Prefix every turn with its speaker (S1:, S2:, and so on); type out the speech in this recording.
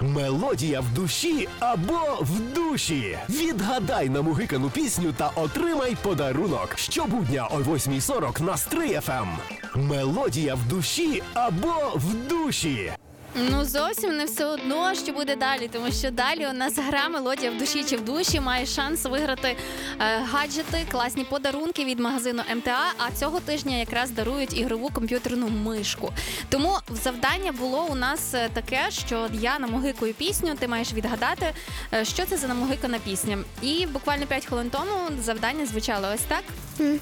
S1: Мелодія в душі або в душі. Відгадай намугикану пісню та отримай подарунок. Щобудня о 8:40 на Стрий ФМ. Мелодія в душі або в душі.
S2: Ну, зовсім не все одно, що буде далі, тому що далі у нас гра «Мелодія в душі чи в душі» має шанс виграти гаджети, класні подарунки від магазину МТА, а цього тижня якраз дарують ігрову комп'ютерну мишку. Тому завдання було у нас таке, що я намугикую пісню, ти маєш відгадати, що це за намугикана пісня. І буквально 5 хвилин тому завдання звучало ось так.